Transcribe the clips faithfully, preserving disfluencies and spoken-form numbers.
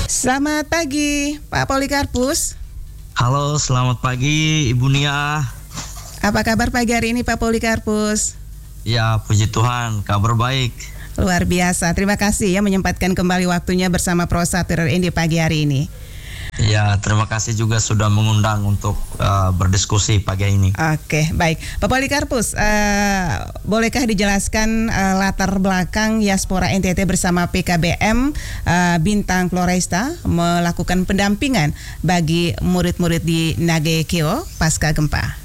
Selamat pagi, Pak Polikarpus. Halo, selamat pagi Ibu Nia. Apa kabar pagi hari ini Pak Polikarpus? Ya, puji Tuhan, kabar baik. Luar biasa, terima kasih ya menyempatkan kembali waktunya bersama Pro satu R R I di pagi hari ini. Ya, terima kasih juga sudah mengundang untuk uh, berdiskusi pagi ini. Oke, baik. Pak Polikarpus, uh, bolehkah dijelaskan uh, latar belakang Yaspora N T T bersama P K B M uh, Bintang Floresta melakukan pendampingan bagi murid-murid di Nagekeo pasca gempa?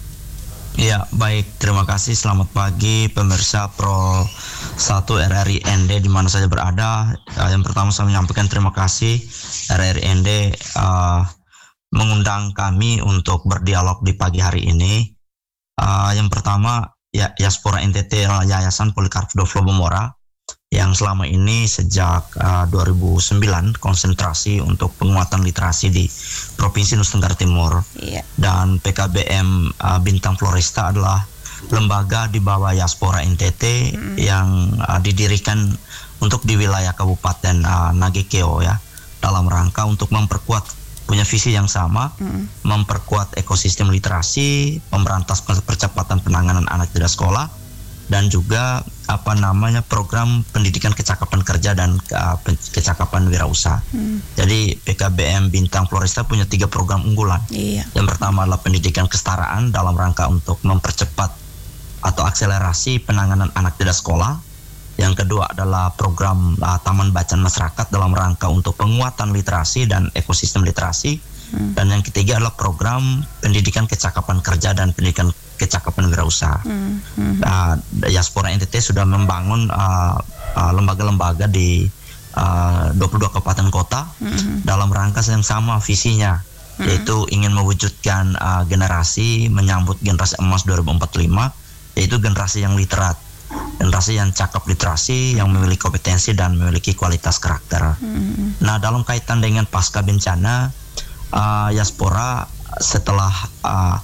Ya, baik. Terima kasih. Selamat pagi pemirsa Pro satu R R I N D di mana saja berada. Uh, yang pertama saya menyampaikan terima kasih R R I N D uh, mengundang kami untuk berdialog di pagi hari ini. Uh, yang pertama, ya, Yaspora N T T adalah Yayasan Polikarpus Dovlo Bomora yang selama ini sejak uh, dua ribu sembilan konsentrasi untuk penguatan literasi di Provinsi Nusa Tenggara Timur. Iya. Dan P K B M uh, Bintang Floresta adalah lembaga di bawah Yaspora N T T hmm. yang uh, didirikan untuk di wilayah Kabupaten uh, Nagekeo ya, dalam rangka untuk memperkuat punya visi yang sama, hmm. memperkuat ekosistem literasi, memberantas percepatan penanganan anak tidak sekolah, dan juga apa namanya program pendidikan kecakapan kerja dan uh, kecakapan wirausaha. Hmm. Jadi P K B M Bintang Floresta punya tiga program unggulan. Iya. Yang pertama adalah pendidikan kesetaraan dalam rangka untuk mempercepat atau akselerasi penanganan anak tidak sekolah. Yang kedua adalah program uh, Taman Bacaan Masyarakat dalam rangka untuk penguatan literasi dan ekosistem literasi. Hmm. Dan yang ketiga adalah program pendidikan kecakapan kerja dan pendidikan kecakapan wirausaha. Hmm. Hmm. Uh, Yaspora N T T sudah membangun uh, uh, lembaga-lembaga di uh, dua puluh dua kabupaten kota hmm. dalam rangka yang sama visinya, hmm. yaitu ingin mewujudkan uh, generasi menyambut generasi emas dua ribu empat puluh lima, yaitu generasi yang literat, generasi yang cakap literasi, yang memiliki kompetensi dan memiliki kualitas karakter. Hmm. Nah, dalam kaitan dengan pasca bencana, uh, Yaspora setelah uh,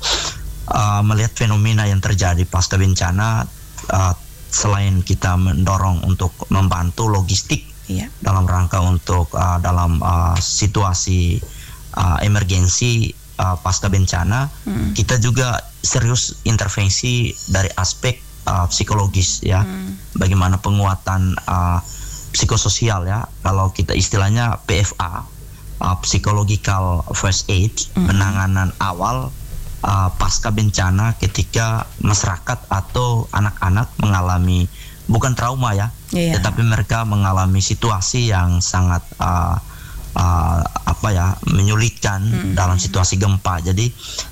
Uh, melihat fenomena yang terjadi pasca bencana, uh, selain kita mendorong untuk membantu logistik iya. dalam rangka untuk uh, dalam uh, situasi uh, emergensi uh, pasca bencana, hmm. kita juga serius intervensi dari aspek uh, psikologis ya, hmm. bagaimana penguatan uh, psikososial ya, kalau kita istilahnya P F A, uh, psychological first aid, hmm. penanganan awal Uh, pasca bencana ketika masyarakat atau anak-anak mengalami bukan trauma ya, yeah. tetapi mereka mengalami situasi yang sangat uh, uh, apa ya menyulitkan mm-hmm. dalam situasi gempa. Jadi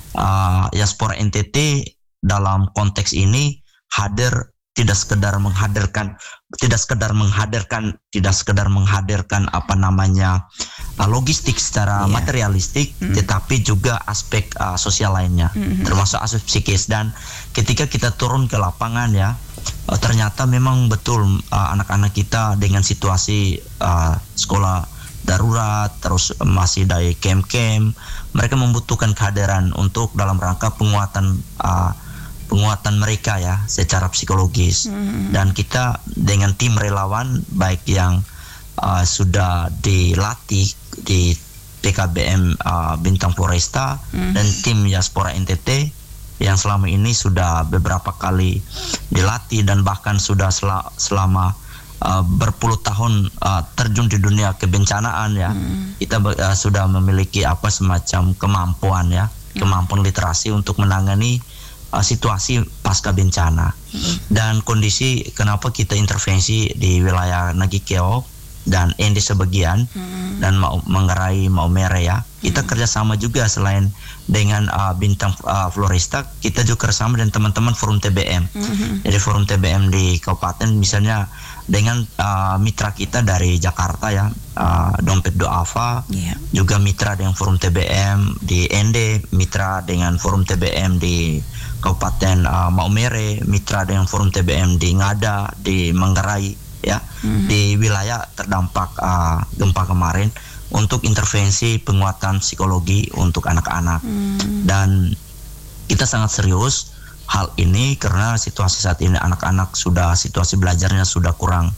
uh, Yaspora N T T dalam konteks ini hadir tidak sekedar menghadirkan tidak sekedar menghadirkan tidak sekedar menghadirkan apa namanya uh, logistik secara yeah. materialistik, mm. tetapi juga aspek uh, sosial lainnya, mm-hmm. termasuk aspek psikis. Dan ketika kita turun ke lapangan ya, uh, ternyata memang betul uh, anak-anak kita dengan situasi uh, sekolah darurat, terus masih dari camp-camp, mereka membutuhkan kehadiran untuk dalam rangka penguatan uh, penguatan mereka ya secara psikologis. Hmm. Dan kita dengan tim relawan baik yang uh, sudah dilatih di P K B M uh, Bintang Floresta hmm. dan tim Yaspora N T T yang selama ini sudah beberapa kali dilatih dan bahkan sudah sel- selama uh, berpuluh tahun uh, terjun di dunia kebencanaan ya, hmm. kita uh, sudah memiliki apa semacam kemampuan ya, hmm. kemampuan literasi untuk menangani Uh, situasi pasca bencana. Mm-hmm. Dan kondisi kenapa kita intervensi di wilayah Nagekeo dan N D sebagian, mm-hmm. dan mau Manggarai, Maumere ya, kita mm-hmm. kerjasama juga selain dengan uh, Bintang uh, Floresta, kita juga kerjasama dengan teman-teman Forum T B M. Mm-hmm. Jadi Forum T B M di kabupaten misalnya dengan uh, mitra kita dari Jakarta ya, uh, Dompet Doava, yeah. juga mitra dengan Forum T B M di N D, mitra dengan Forum T B M di Kabupaten uh, Maumere, mitra dengan Forum T B M di Ngada, di Manggarai ya, mm-hmm. di wilayah terdampak uh, gempa kemarin untuk intervensi penguatan psikologi untuk anak-anak. Mm-hmm. Dan kita sangat serius hal ini karena situasi saat ini anak-anak sudah situasi belajarnya sudah kurang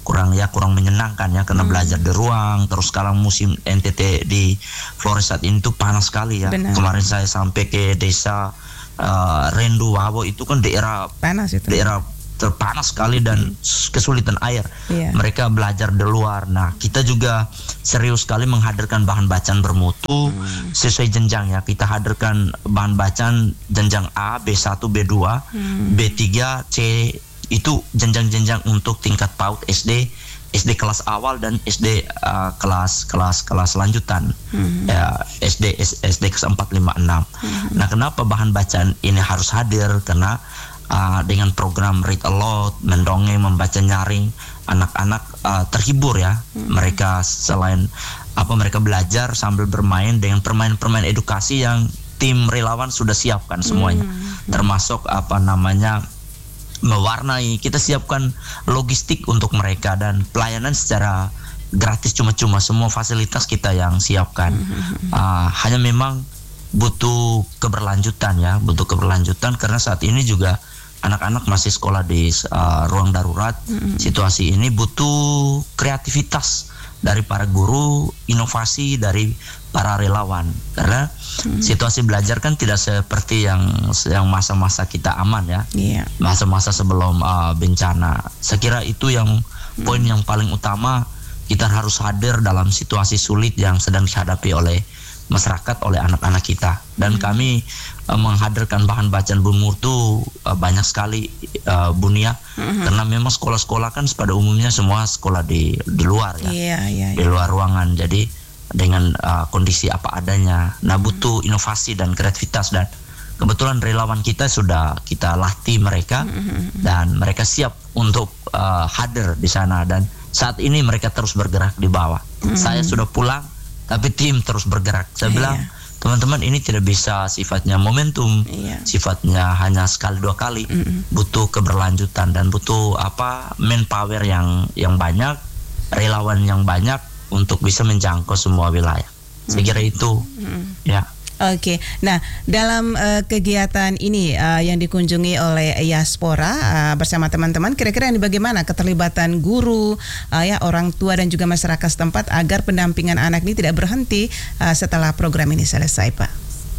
kurang ya kurang menyenangkan ya karena hmm. belajar di ruang. Terus sekarang musim N T T di Flores saat ini tuh panas sekali ya. Benar. Kemarin saya sampai ke desa uh, Rendu Wawo, itu kan daerah panas itu. Daerah terpanas sekali dan kesulitan air. Yeah. Mereka belajar di luar. Nah, kita juga serius sekali menghadirkan bahan bacaan bermutu hmm. sesuai jenjang ya. Kita hadirkan bahan bacaan jenjang A, B satu, B dua, hmm. B tiga, C, itu jenjang-jenjang untuk tingkat PAUD, S D, S D kelas awal dan S D uh, kelas kelas kelas lanjutan. Hmm. Ya, S D S, SD kelas empat, lima, enam. Hmm. Nah, kenapa bahan bacaan ini harus hadir? Karena Uh, dengan program read aloud, mendongeng, membaca nyaring, anak-anak uh, terhibur ya. Hmm. Mereka selain apa mereka belajar sambil bermain dengan permainan-permainan edukasi yang tim relawan sudah siapkan semuanya. Hmm. Termasuk apa namanya mewarnai, kita siapkan logistik untuk mereka dan pelayanan secara gratis cuma-cuma, semua fasilitas kita yang siapkan. Hmm. Uh, hanya memang butuh keberlanjutan ya, butuh keberlanjutan karena saat ini juga anak-anak masih sekolah di uh, ruang darurat. Mm-hmm. Situasi ini butuh kreativitas dari para guru, inovasi dari para relawan. Karena mm-hmm. situasi belajar kan tidak seperti yang yang masa-masa kita aman ya. Yeah. Masa-masa sebelum uh, bencana. Saya kira itu yang mm-hmm. poin yang paling utama, kita harus hadir dalam situasi sulit yang sedang dihadapi oleh masyarakat, oleh anak-anak kita. Dan hmm. kami uh, menghadirkan bahan bacaan bermutu uh, banyak sekali uh, Bunia, hmm. karena memang sekolah-sekolah kan pada umumnya semua sekolah di di luar ya, yeah, yeah, yeah. di luar ruangan. Jadi dengan uh, kondisi apa adanya. Nah, butuh hmm. inovasi dan kreativitas, dan kebetulan relawan kita sudah kita latih mereka hmm. dan mereka siap untuk uh, hadir di sana, dan saat ini mereka terus bergerak di bawah. Hmm. Saya sudah pulang, tapi tim terus bergerak. Saya yeah. bilang, teman-teman, ini tidak bisa sifatnya momentum, yeah. sifatnya hanya sekali dua kali, mm-hmm. butuh keberlanjutan dan butuh apa manpower yang yang banyak, relawan yang banyak untuk bisa menjangkau semua wilayah. Mm-hmm. Saya kira itu, mm-hmm. ya. Oke, nah dalam uh, kegiatan ini uh, yang dikunjungi oleh Yaspora uh, bersama teman-teman, kira-kira ini bagaimana keterlibatan guru, uh, ya orang tua dan juga masyarakat setempat agar pendampingan anak ini tidak berhenti uh, setelah program ini selesai, Pak?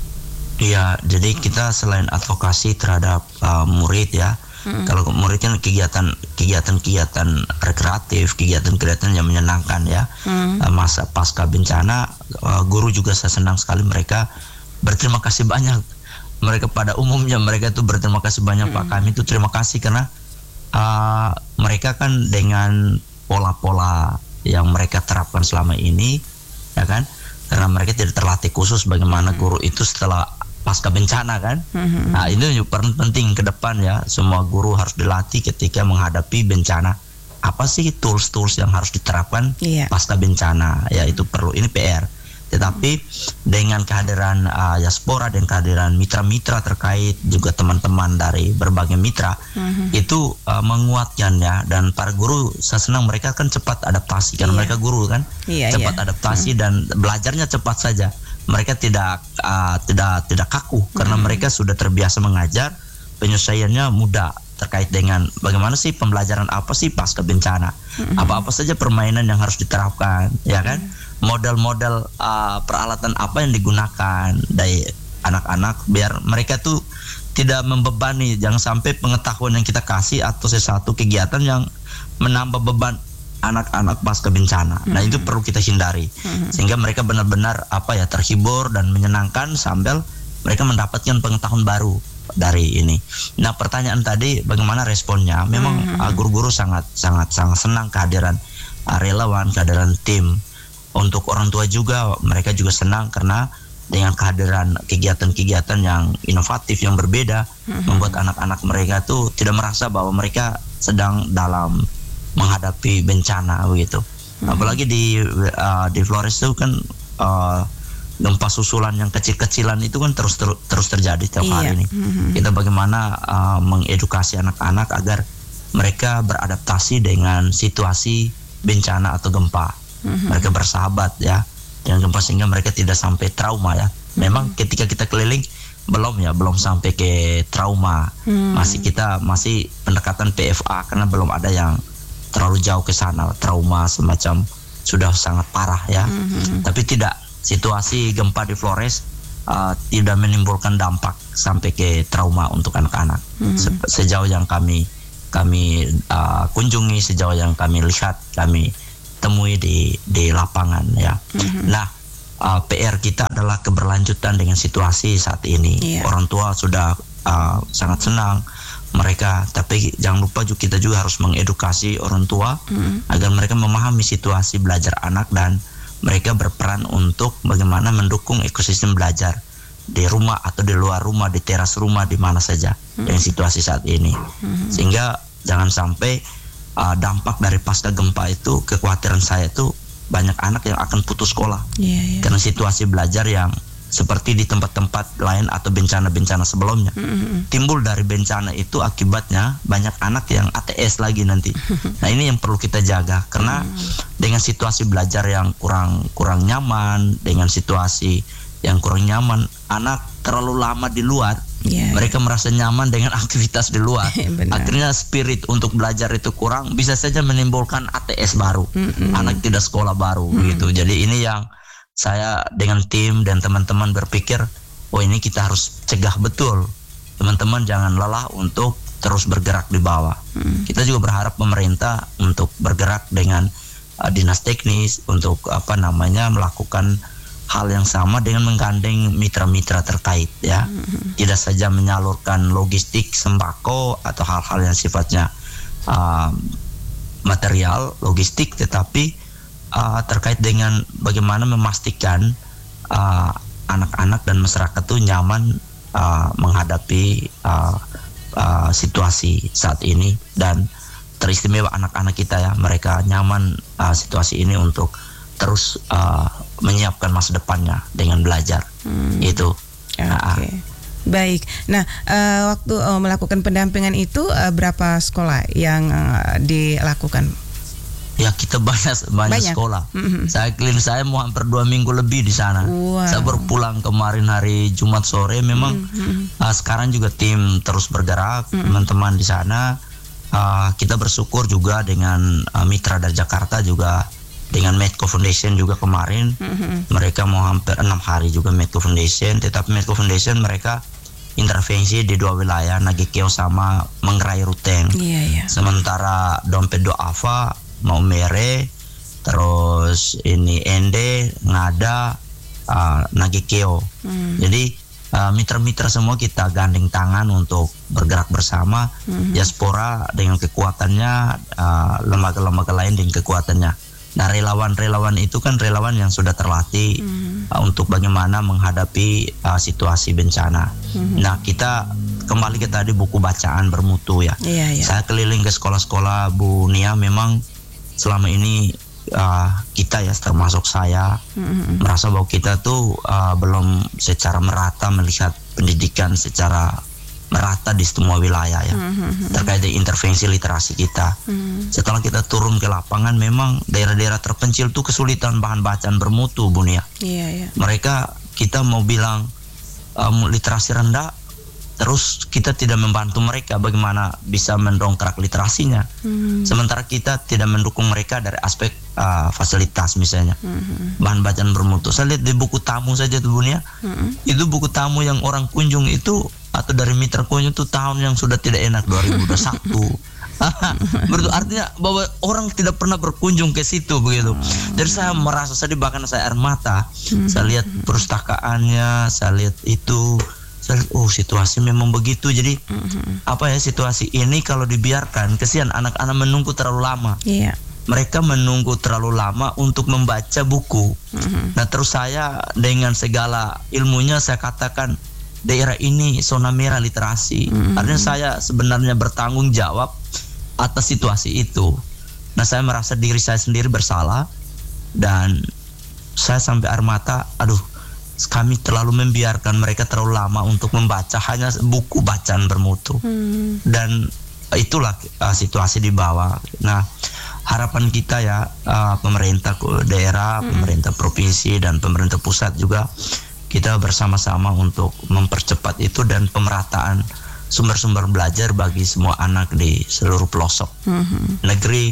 Iya, jadi kita selain advokasi terhadap uh, murid ya, hmm. kalau murid kan kegiatan kegiatan-kegiatan rekreatif, kegiatan-kegiatan yang menyenangkan ya, hmm. uh, masa pasca bencana, uh, guru juga saya senang sekali mereka berterima kasih banyak. Mereka pada umumnya mereka tuh berterima kasih banyak, hmm. Pak. Kami tuh terima kasih karena uh, mereka kan dengan pola-pola yang mereka terapkan selama ini, ya kan? Karena mereka tidak terlatih khusus bagaimana hmm. guru itu setelah pasca bencana kan. Hmm. Nah, itu juga penting ke depan ya. Semua guru harus dilatih ketika menghadapi bencana. Apa sih tools-tools yang harus diterapkan yeah. pasca bencana? Ya, itu perlu. Ini P R. Tetapi dengan kehadiran uh, Yaspora dan kehadiran mitra-mitra terkait juga teman-teman dari berbagai mitra, mm-hmm. itu uh, menguatkan ya, dan para guru saya senang mereka kan cepat adaptasi karena yeah. mereka guru kan, yeah, cepat yeah. adaptasi mm. dan belajarnya cepat saja. Mereka tidak uh, tidak tidak kaku mm. karena mereka sudah terbiasa mengajar, penyelesaiannya mudah terkait dengan bagaimana sih pembelajaran apa sih pasca bencana, mm-hmm. apa-apa saja permainan yang harus diterapkan, ya kan? Mm. Model-model uh, peralatan apa yang digunakan dari anak-anak biar mereka tuh tidak membebani, jangan sampai pengetahuan yang kita kasih atau sesuatu kegiatan yang menambah beban anak-anak pasca bencana. Mm-hmm. Nah, itu perlu kita hindari, mm-hmm. sehingga mereka benar-benar apa ya terhibur dan menyenangkan sambil mereka mendapatkan pengetahuan baru dari ini. Nah, pertanyaan tadi bagaimana responnya? Memang mm-hmm. uh, guru-guru sangat sangat sangat senang kehadiran uh, relawan, kehadiran tim. Untuk orang tua juga, mereka juga senang karena dengan kehadiran kegiatan-kegiatan yang inovatif, yang berbeda, mm-hmm. membuat anak-anak mereka tuh tidak merasa bahwa mereka sedang dalam menghadapi bencana begitu. Mm-hmm. Apalagi di uh, di Flores itu kan uh, gempa susulan yang kecil-kecilan itu kan terus ter, terus terjadi tiap iya. hari ini. Mm-hmm. Kita bagaimana uh, mengedukasi anak-anak agar mereka beradaptasi dengan situasi bencana atau gempa. Mm-hmm. Mereka bersahabat ya dengan gempa sehingga mereka tidak sampai trauma ya. Memang mm-hmm. ketika kita keliling belum ya belum sampai ke trauma, mm-hmm. masih kita masih pendekatan P F A karena belum ada yang terlalu jauh ke sana, trauma semacam sudah sangat parah ya. Mm-hmm. Tapi tidak, situasi gempa di Flores uh, tidak menimbulkan dampak sampai ke trauma untuk anak-anak. Mm-hmm. Se- sejauh yang kami kami uh, kunjungi, sejauh yang kami lihat, kami temui di di lapangan ya. Mm-hmm. Nah, uh, P R kita adalah keberlanjutan dengan situasi saat ini. Yeah. Orang tua sudah uh, sangat senang mereka, tapi jangan lupa juga kita juga harus mengedukasi orang tua mm. agar mereka memahami situasi belajar anak dan mereka berperan untuk bagaimana mendukung ekosistem belajar di rumah atau di luar rumah, di teras rumah, di mana saja mm. dengan situasi saat ini. Mm. Sehingga jangan sampai uh, dampak dari pasca gempa itu, kekhawatiran saya itu banyak anak yang akan putus sekolah yeah, yeah. karena situasi belajar yang seperti di tempat-tempat lain atau bencana-bencana sebelumnya. Mm-hmm. Timbul dari bencana itu akibatnya banyak anak yang A T S lagi nanti. Nah, ini yang perlu kita jaga karena mm-hmm. dengan situasi belajar yang kurang kurang nyaman, dengan situasi yang kurang nyaman, anak terlalu lama di luar, yeah, mereka yeah. merasa nyaman dengan aktivitas di luar. Akhirnya spirit untuk belajar itu kurang, bisa saja menimbulkan A T S baru. Mm-hmm. Anak tidak sekolah baru mm-hmm. gitu. Jadi ini yang saya dengan tim dan teman-teman berpikir, oh ini kita harus cegah betul. Teman-teman jangan lelah untuk terus bergerak di bawah. Hmm. Kita juga berharap pemerintah untuk bergerak dengan uh, dinas teknis untuk apa namanya melakukan hal yang sama dengan menggandeng mitra-mitra terkait ya. Hmm. Tidak saja menyalurkan logistik sembako atau hal-hal yang sifatnya uh, material logistik, tetapi Uh, terkait dengan bagaimana memastikan uh, anak-anak dan masyarakat itu nyaman uh, menghadapi uh, uh, situasi saat ini, dan teristimewa anak-anak kita ya, mereka nyaman uh, situasi ini untuk terus uh, menyiapkan masa depannya dengan belajar. hmm. Itu okay. uh, Baik. Nah, uh, waktu uh, melakukan pendampingan itu uh, berapa sekolah yang uh, dilakukan? Ya, kita banyak banyak, banyak. sekolah. Mm-hmm. Saya keliling, saya mau hampir dua minggu lebih di sana. Wow. Saya baru pulang kemarin hari Jumat sore. Memang mm-hmm. uh, sekarang juga tim terus bergerak, mm-hmm. teman-teman di sana. Uh, kita bersyukur juga dengan uh, mitra dari Jakarta juga, dengan Medco Foundation juga kemarin. Mm-hmm. Mereka mau hampir enam hari juga Medco Foundation. Tetapi Medco Foundation mereka intervensi di dua wilayah, Nagekeo sama Manggarai Ruteng. Yeah, yeah. Sementara Dompet Doava, Maumere, terus ini Ende, Ngada, uh, Nagekeo. Hmm. Jadi uh, mitra-mitra semua kita gandeng tangan untuk bergerak bersama. Hmm. Diaspora dengan kekuatannya, uh, lembaga-lembaga lain dengan kekuatannya. Nah, relawan-relawan itu kan relawan yang sudah terlatih hmm. uh, untuk bagaimana menghadapi uh, situasi bencana. Hmm. Nah, kita kembali ke tadi buku bacaan bermutu ya. Yeah, yeah. Saya keliling ke sekolah-sekolah, Bu Nia, memang selama ini uh, kita ya, termasuk saya, mm-hmm. merasa bahwa kita tuh uh, belum secara merata melihat pendidikan secara merata di semua wilayah ya, mm-hmm. terkait dengan intervensi literasi kita. Mm-hmm. Setelah kita turun ke lapangan, memang daerah-daerah terpencil tuh kesulitan bahan bacaan bermutu, Bu Nia. Yeah, yeah. Mereka, kita mau bilang um, literasi rendah, terus kita tidak membantu mereka bagaimana bisa mendongkrak literasinya. Hmm. Sementara kita tidak mendukung mereka dari aspek uh, fasilitas misalnya. Hmm. Bahan bacaan bermutu. Saya lihat di buku tamu saja tuh, Bunia. Hmm. Itu buku tamu yang orang kunjung itu, atau dari mitra kunjung itu tahun yang sudah tidak enak, dua ribu dua puluh satu. Berarti artinya bahwa orang tidak pernah berkunjung ke situ begitu. Jadi saya merasa sedih, bahkan saya air mata. Hmm. Saya lihat perpustakaannya, saya lihat itu. Oh, situasi memang begitu. Jadi mm-hmm. apa ya, situasi ini kalau dibiarkan, kesian anak-anak menunggu terlalu lama. Yeah. Mereka menunggu terlalu lama untuk membaca buku. Mm-hmm. Nah, terus saya dengan segala ilmunya saya katakan daerah ini zona merah literasi. Mm-hmm. Artinya saya sebenarnya bertanggung jawab atas situasi itu. Nah, saya merasa diri saya sendiri bersalah dan saya sampai air mata. Aduh, kami terlalu membiarkan mereka terlalu lama untuk membaca hanya buku bacaan bermutu. Hmm. Dan itulah uh, situasi di bawah. Nah, harapan kita ya, uh, pemerintah daerah, hmm. pemerintah provinsi dan pemerintah pusat juga, kita bersama-sama untuk mempercepat itu dan pemerataan sumber-sumber belajar bagi semua anak di seluruh pelosok hmm. negeri,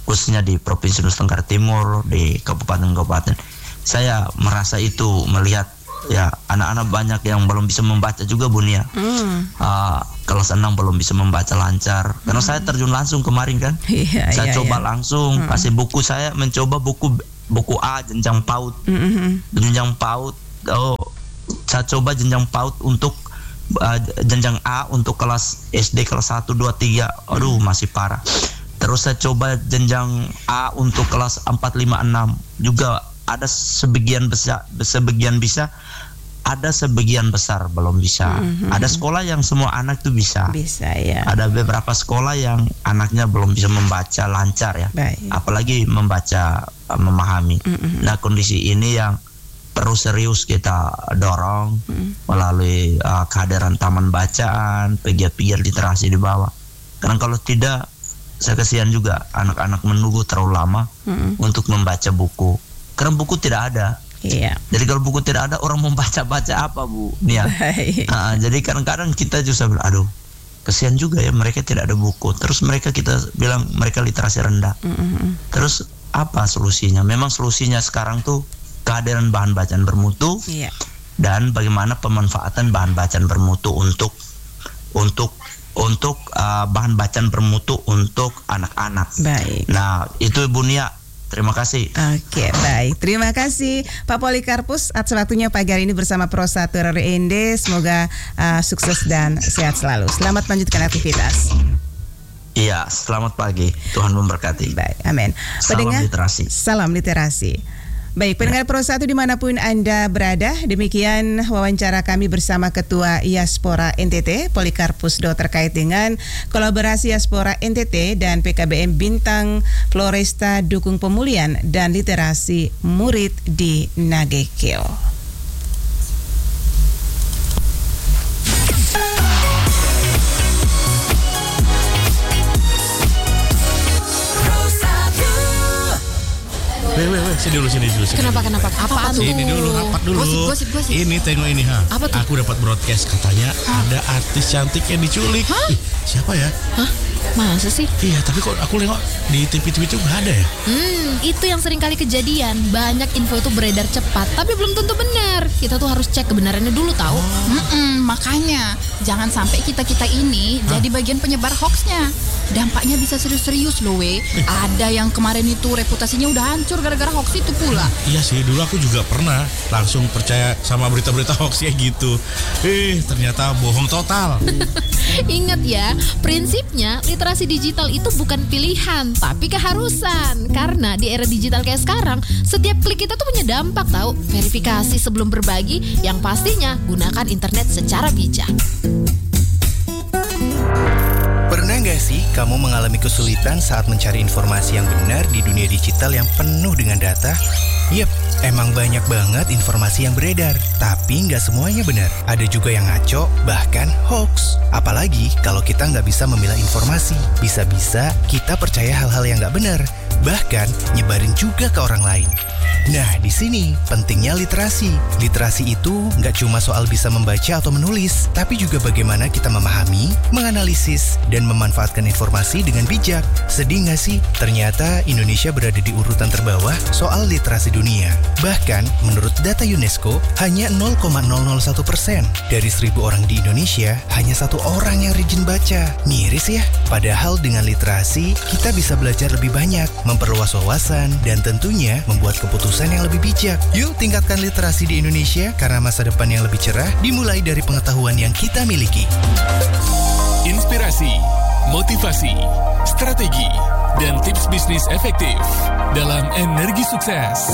khususnya di Provinsi Nusa Tenggara Timur, di kabupaten-kabupaten. Saya merasa itu melihat ya anak-anak banyak yang belum bisa membaca juga Bunia. Hmm. Uh, kelas enam belum bisa membaca lancar. Karena hmm. saya terjun langsung kemarin kan. Iya, saya iya, coba iya. langsung hmm. kasih buku, saya mencoba buku buku A jenjang PAUD. Hmm. Jenjang PAUD. Oh, saya coba jenjang PAUD untuk uh, jenjang A untuk kelas S D kelas satu, dua, tiga. Aduh, masih parah. Terus saya coba jenjang A untuk kelas empat, lima, enam. Juga ada sebagian besar, sebagian bisa, ada sebagian besar belum bisa. Mm-hmm. Ada sekolah yang semua anak tuh bisa. Bisa ya. Ada beberapa sekolah yang anaknya belum bisa membaca lancar ya. Baik. Apalagi membaca, memahami. Mm-hmm. Nah, kondisi ini yang perlu serius kita dorong mm-hmm. melalui uh, kehadiran taman bacaan, pegiat-pegiat literasi di bawah. Karena kalau tidak, saya kasihan juga anak-anak menunggu terlalu lama mm-hmm. untuk membaca buku. Karena buku tidak ada. Iya. Jadi kalau buku tidak ada, orang membaca-baca apa Bu Nia? Nah, jadi kadang-kadang kita juga bilang, aduh, kasihan juga ya mereka tidak ada buku. Terus mereka kita bilang mereka literasi rendah. Mm-hmm. Terus apa solusinya? Memang solusinya sekarang tuh kehadiran bahan bacaan bermutu. Iya. Dan bagaimana pemanfaatan bahan bacaan bermutu untuk untuk untuk uh, bahan bacaan bermutu untuk anak-anak. Baik. Nah, itu Bu Nia. Terima kasih. Oke, baik. Terima kasih Pak Polikarpus atas waktunya pagi hari ini bersama Pro satu R R I N D. Semoga uh, sukses dan sehat selalu. Selamat melanjutkan aktivitas. Iya, selamat pagi. Tuhan memberkati. Baik, amin. Salam Pendengar, literasi. Salam literasi. Baik, pendengar Pro satu dimanapun Anda berada, demikian wawancara kami bersama Ketua Yaspora N T T, Polikarpus Do, terkait dengan kolaborasi Yaspora N T T dan P K B M Bintang Floresta dukung pemulihan dan literasi murid di Nagekeo. Weh, weh, weh, sini dulu, sini dulu. Sini kenapa, dulu. kenapa? Apa tuh? Sini dulu, rapat dulu. Gosip, gosip, gosip. Ini, tengok ini, ha. Apa tuh? Aku dapat broadcast, katanya Hah? ada artis cantik yang diculik. Hah? Ih, siapa ya? Hah? Masa sih? Iya, tapi kok aku lihat di T V-T V itu nggak ada ya? Hmm, itu yang sering kali kejadian. Banyak info itu beredar cepat, tapi belum tentu benar. Kita tuh harus cek kebenarannya dulu, tahu? Oh. Makanya, jangan sampai kita-kita ini Hah? jadi bagian penyebar hoaxnya. Dampaknya bisa serius-serius loh, we. Eh. Ada yang kemarin itu reputasinya udah hancur gara-gara hoax itu pula. Iya sih, dulu aku juga pernah langsung percaya sama berita-berita hoax ya gitu. Eh, ternyata bohong total. Ingat ya, prinsipnya literasi digital itu bukan pilihan, tapi keharusan. Karena di era digital kayak sekarang, setiap klik kita tuh punya dampak, tahu? Verifikasi sebelum berbagi, yang pastinya gunakan internet secara bijak. Pernah gak sih kamu mengalami kesulitan saat mencari informasi yang benar di dunia digital yang penuh dengan data? Yep, emang banyak banget informasi yang beredar, tapi nggak semuanya benar. Ada juga yang ngaco, bahkan hoax. Apalagi kalau kita nggak bisa memilah informasi, bisa-bisa kita percaya hal-hal yang nggak benar, bahkan nyebarin juga ke orang lain. Nah, di sini pentingnya literasi. Literasi itu nggak cuma soal bisa membaca atau menulis, tapi juga bagaimana kita memahami, menganalisis, dan memanfaatkan informasi dengan bijak. Sedih nggak sih? Ternyata Indonesia berada di urutan terbawah soal literasi dunia. Bahkan, menurut data UNESCO, hanya nol koma nol nol satu persen dari seribu orang di Indonesia, hanya satu orang yang rajin baca. Miris ya? Padahal dengan literasi, kita bisa belajar lebih banyak, memperluas wawasan, dan tentunya membuat keputusan yang lebih bijak. Yuk tingkatkan literasi di Indonesia karena masa depan yang lebih cerah dimulai dari pengetahuan yang kita miliki. Inspirasi, motivasi, strategi, dan tips bisnis efektif dalam Energi Sukses.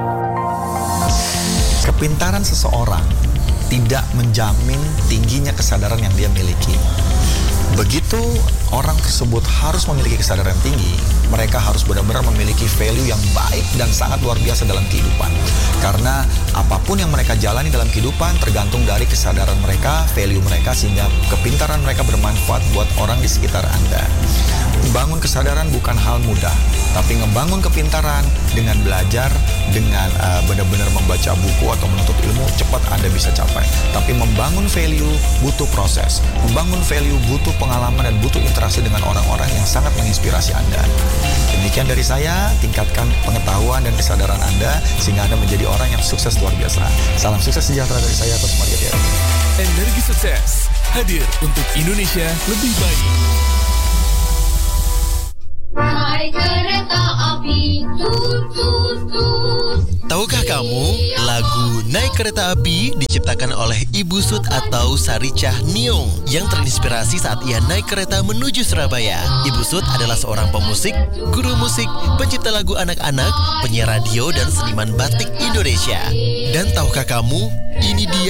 Kepintaran seseorang tidak menjamin tingginya kesadaran yang dia miliki. Begitu orang tersebut harus memiliki kesadaran tinggi, mereka harus benar-benar memiliki value yang baik dan sangat luar biasa dalam kehidupan. Karena apapun yang mereka jalani dalam kehidupan tergantung dari kesadaran mereka, value mereka, sehingga kepintaran mereka bermanfaat buat orang di sekitar Anda. Membangun kesadaran bukan hal mudah, tapi ngebangun kepintaran dengan belajar, dengan uh, benar-benar membaca membaca buku atau menuntut ilmu cepat Anda bisa capai. Tapi membangun value butuh proses. Membangun value butuh pengalaman dan butuh interaksi dengan orang-orang yang sangat menginspirasi Anda. Demikian dari saya, tingkatkan pengetahuan dan kesadaran Anda sehingga Anda menjadi orang yang sukses luar biasa. Salam sukses sejahtera dari saya, Coach Maria Dian. Energi Sukses hadir untuk Indonesia lebih baik. Naik kereta api, tut tut tut. Tahukah kamu, lagu Naik Kereta Api diciptakan oleh Ibu Sud atau Saricah Niung yang terinspirasi saat ia naik kereta menuju Surabaya. Ibu Sud adalah seorang pemusik, guru musik, pencipta lagu anak-anak, penyiar radio, dan seniman batik Indonesia. Dan tahukah kamu, ini dia